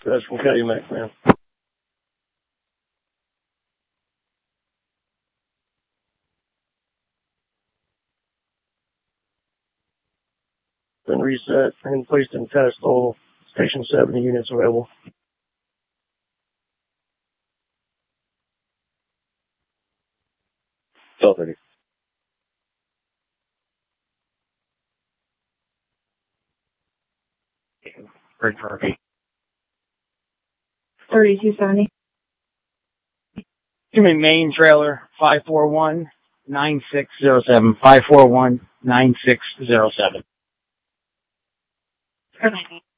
That's from Calumet, man. Been reset and placed in test. All Station 70 units available. Still 30. Great for 3270. Give me main trailer 541-9607. 541-9607.